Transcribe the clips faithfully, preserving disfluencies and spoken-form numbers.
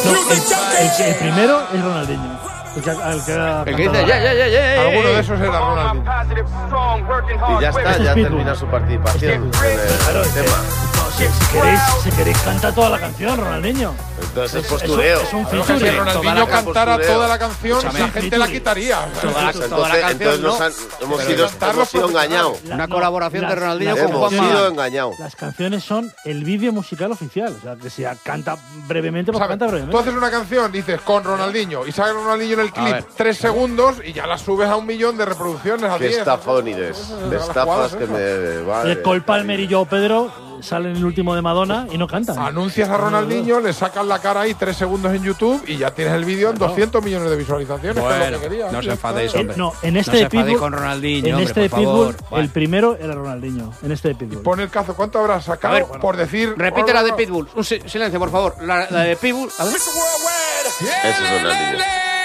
el, el primero es Ronaldinho. El que, el que, el que dice, ya, ya, ya, ya. Alguno de esos era Ronaldinho. Y ya está, ya termina su participación en el claro, tema. Si, si, queréis, si queréis, canta toda la canción, Ronaldinho. Entonces es postureo. Es un, es un Claro, si Ronaldinho cantara toda la canción, la gente featuring. La quitaría. Toda la, entonces, toda la canción, entonces ¿no? nos han, hemos, sido, hemos sido engañados. Una la, colaboración las, de Ronaldinho las, con Hemos Juanma. sido engañados. Las canciones son el vídeo musical oficial. O sea, que si canta brevemente, pues o sea, canta brevemente. Tú haces una canción, dices, con Ronaldinho, y sale Ronaldinho en el clip tres segundos y ya la subes a un millón de reproducciones. A Qué diez. estafónides. De estafas que me... Vale, Cole Palmer y Joe Pedro salen en el último de Madonna y no cantan. Anuncias a Ronaldinho, le sacas la cara ahí tres segundos en YouTube y ya tienes el vídeo en doscientos millones de visualizaciones. Bueno, que es lo que quería. no os enfadéis, hombre. En, no, en este no de Pitbull, con Ronaldinho, en hombre, este de por Pitbull, favor. el primero era Ronaldinho. En este de Pitbull. Pon el cazo, ¿cuánto habrás sacado A ver, bueno, por decir? Repite la de Pitbull. Un si silencio, por favor. La, la de Pitbull. A ver. Ese es Ronaldinho.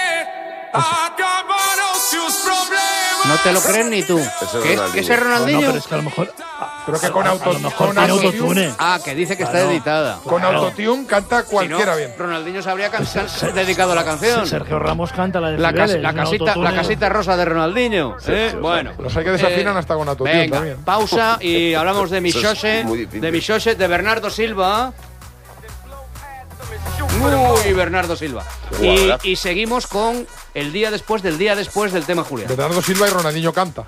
No te lo crees ni tú. Ese es ¿Qué, Ronaldinho. ¿Qué es Ronaldinho? No, pero es que a lo mejor. Creo que con, auto, a lo mejor con tiene autotune. autotune. Ah, que dice que Claro. está editada. Con Claro. autotune canta cualquiera Si no, bien. Ronaldinho se habría can- can- dedicado a la canción. Sergio Ramos canta la de La, cas- Cibeles, la un casita, autotune. la casita rosa de Ronaldinho. Sí, ¿eh? sí, o sea, bueno. Los hay que desafinan Eh, hasta con autotune Venga, también. pausa y hablamos de Eso es Michose, muy difícil. de Michose, de Bernardo Silva. Uy, Bernardo Silva. Y, Jugadorazo. y seguimos con el día después del día después del tema Julián. Bernardo Silva y Ronaldinho canta.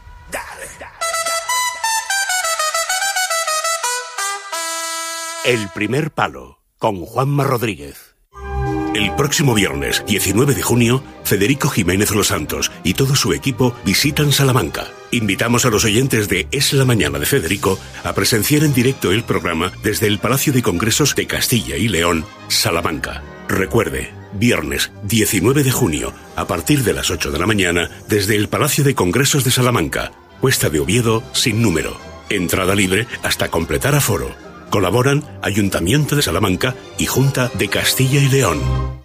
El primer palo, con Juanma Rodríguez. El próximo viernes, diecinueve de junio, Federico Jiménez Los Santos y todo su equipo visitan Salamanca. Invitamos a los oyentes de Es la Mañana de Federico a presenciar en directo el programa desde el Palacio de Congresos de Castilla y León, Salamanca. Recuerde, viernes diecinueve de junio, a partir de las ocho de la mañana, desde el Palacio de Congresos de Salamanca. Cuesta de Oviedo, sin número. Entrada libre hasta completar aforo. Colaboran Ayuntamiento de Salamanca y Junta de Castilla y León.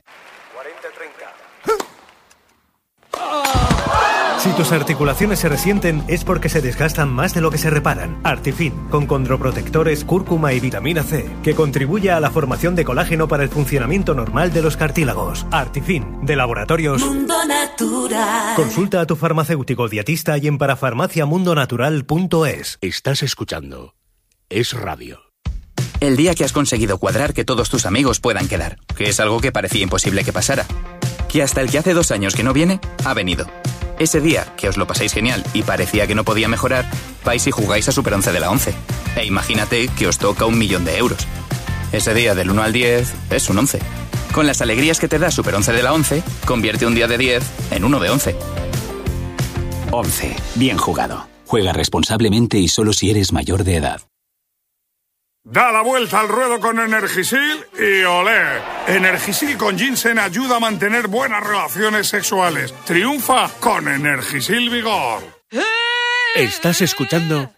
Si tus articulaciones se resienten es porque se desgastan más de lo que se reparan. Artifin, con condroprotectores, cúrcuma y vitamina C, que contribuye a la formación de colágeno para el funcionamiento normal de los cartílagos. Artifin, de Laboratorios Mundo Natural. Consulta a tu farmacéutico dietista y en parafarmacia mundo natural punto es. Estás escuchando Es Radio. El día que has conseguido cuadrar que todos tus amigos puedan quedar, que es algo que parecía imposible que pasara. Que hasta el que hace dos años que no viene, ha venido. Ese día que os lo pasáis genial y parecía que no podía mejorar, vais y jugáis a Super once de la once. E imagínate que os toca un millón de euros. Ese día del uno al diez es un once. Con las alegrías que te da Super once de la once, convierte un día de diez en uno de once. once. Bien jugado. Juega responsablemente y solo si eres mayor de edad. Da la vuelta al ruedo con Energisil y olé. Energisil con ginseng ayuda a mantener buenas relaciones sexuales. Triunfa con Energisil Vigor. Estás escuchando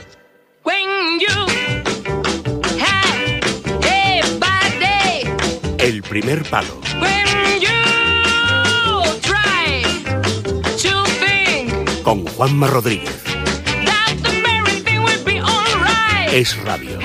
El primer palo. Con Juanma Rodríguez. Es Radio.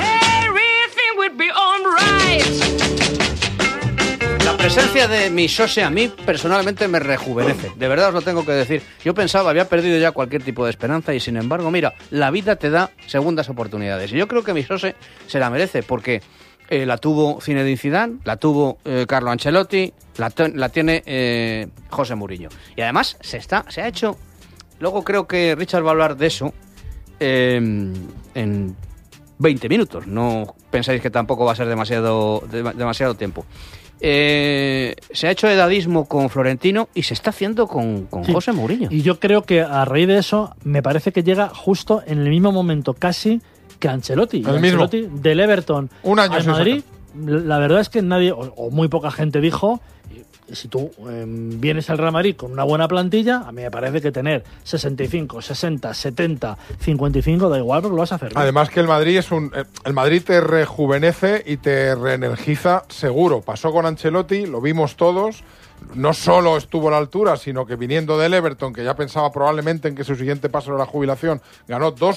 La presencia de Michose a mí personalmente me rejuvenece, de verdad os lo tengo que decir. Yo pensaba, había perdido ya cualquier tipo de esperanza y sin embargo, mira, la vida te da segundas oportunidades. Y yo creo que Michose se la merece porque eh, la tuvo Zinedine Zidane, la tuvo eh, Carlo Ancelotti, la, la tiene eh, José Mourinho. Y además se, está, se ha hecho, luego creo que Richard va a hablar de eso eh, en veinte minutos, no pensáis que tampoco va a ser demasiado, de, demasiado tiempo. Eh, se ha hecho edadismo con Florentino y se está haciendo con, con Sí. José Mourinho. Y yo creo que a raíz de eso me parece que llega justo en el mismo momento casi que Ancelotti. El mismo. Ancelotti del Everton Un año al se Madrid. La verdad es que nadie, o, o muy poca gente dijo, si tú eh, vienes al Real Madrid con una buena plantilla, a mí me parece que tener sesenta y cinco, sesenta, setenta, cincuenta y cinco da igual porque lo vas a hacer bien. Además que el Madrid es un el Madrid te rejuvenece y te reenergiza seguro. Pasó con Ancelotti, lo vimos todos. No solo estuvo a la altura, sino que viniendo del Everton, que ya pensaba probablemente en que su siguiente paso era la jubilación, ganó dos